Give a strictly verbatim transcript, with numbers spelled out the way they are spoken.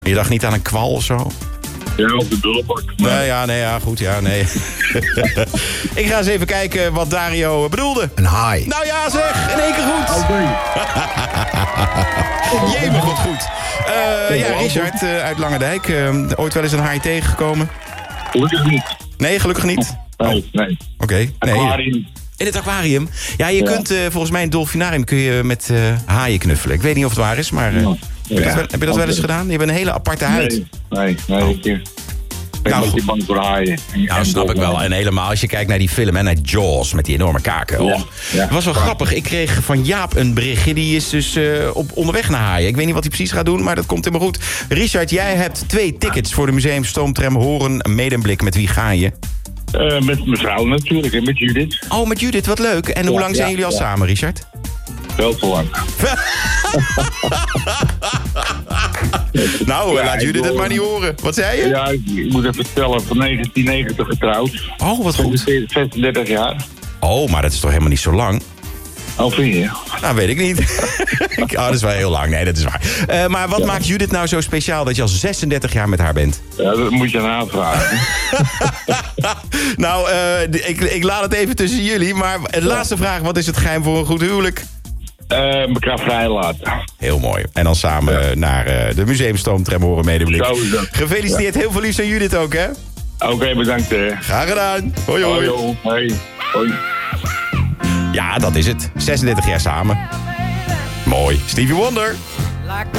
Je dacht niet aan een kwal of zo? Ja, op de bullenbak. Nee, ja, nee, ja, goed, ja, nee. Ik ga eens even kijken wat Dario bedoelde. Een haai. Nou ja, zeg, in één keer goed. Oké. Jemig, wat goed. Uh, ja, Richard uh, uit Langendijk. Uh, ooit wel eens een haai tegengekomen? Gelukkig niet. Nee, gelukkig niet. Nee, nee. Oké, okay, nee. Aquarium. In het aquarium? Ja, je ja. kunt uh, volgens mij in het dolfinarium kun je met uh, haaien knuffelen. Ik weet niet of het waar is, maar... Uh, ja. Heb je dat, wel, heb je dat wel eens gedaan? Je hebt een hele aparte huid. Nee, nee, nee. Oh. Ik ben nou, een bang voor haaien. Nou, snap ik wel. En helemaal als je kijkt naar die film, hè, naar Jaws met die enorme kaken. Ja, oh. ja. Het was wel grappig. Ik kreeg van Jaap een berichtje. Die is dus uh, op onderweg naar haaien. Ik weet niet wat hij precies gaat doen, maar dat komt helemaal goed. Richard, jij hebt twee tickets voor de Museum Stoomtram Horen Medemblik. Met wie ga je? Uh, met mevrouw natuurlijk en met Judith. Oh, met Judith, wat leuk. En hoe ja, lang zijn ja, jullie al ja. samen, Richard? Wel te lang. Nou, ja, laat Judith het maar niet horen. Wat zei je? Ja, ik moet even vertellen, van negentien negentig getrouwd. Oh, wat goed. zesendertig jaar. Oh, maar dat is toch helemaal niet zo lang? Oh, vind je? Nou, weet ik niet. Oh, dat is wel heel lang. Nee, dat is waar. Uh, maar wat ja. maakt Judith nou zo speciaal dat je al zesendertig jaar met haar bent? Ja, dat moet je aan haar vragen. Nou, uh, ik, ik laat het even tussen jullie. Maar de laatste vraag, wat is het geheim voor een goed huwelijk? Uh, elkaar vrij laten. Heel mooi. En dan samen ja. naar uh, de Museum Stoomtram Horen Medemblik. Gefeliciteerd. Ja. Heel veel liefs aan Judith ook, hè? Oké, okay, bedankt. Hè. Graag gedaan. Hoi, hoi. Hoi, hoi. Hoi. Ja, dat is het. zesendertig jaar samen. Mooi. Stevie Wonder.